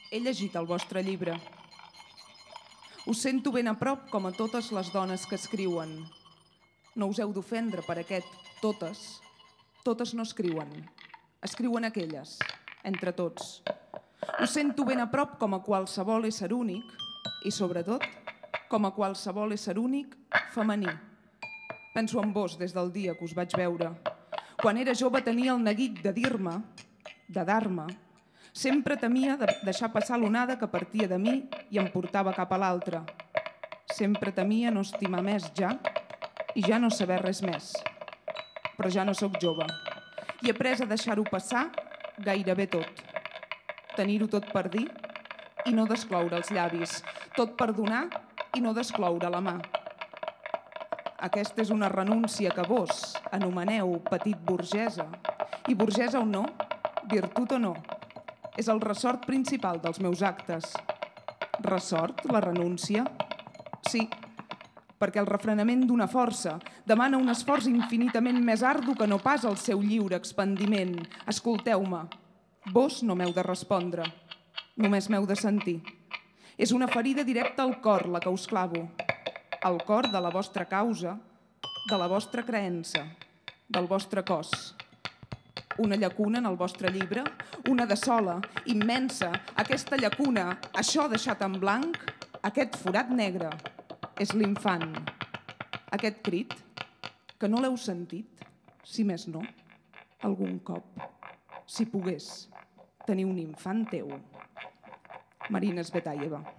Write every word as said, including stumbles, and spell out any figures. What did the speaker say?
He llegit el vostre llibre. Us sento ben a prop com a totes les dones que escriuen. No us heu d'ofendre per aquest totes. Totes no escriuen. Escriuen aquelles, entre tots. Us sento ben a prop com a qualsevol ésser únic i, sobretot, com a qualsevol ésser únic femení. Penso en vos des del dia que us vaig veure. Quan era jove tenia el neguit de dir-me, de dar-me. Sempre temia de deixar passar l'onada que partia de mi i em portava cap a l'altra. Sempre temia no estimar més ja i ja no saber res més. Però ja no sóc jove i he après a deixar-ho passar gairebé tot. Tenir-ho tot per dir i no descloure els llavis. Tot per donar i no descloure la mà. Aquesta és una renúncia que vos anomeneu petit burgesa. I burgesa o no, virtut o no, és el ressort principal dels meus actes. Ressort, la renúncia? Sí, perquè el refrenament d'una força demana un esforç infinitament més ardu que no pas el seu lliure expandiment. Escolteu-me, vos no m'heu de respondre, només m'heu de sentir. És una ferida directa al cor la que us clavo, al cor de la vostra causa, de la vostra creença, del vostre cos. Una llacuna en el vostre llibre, una de sola, immensa, aquesta llacuna, això deixat en blanc, aquest forat negre, és l'infant. Aquest crit, que no l'heu sentit, si més no, algun cop, si pogués tenir un infant teu. Marina Svetaeva.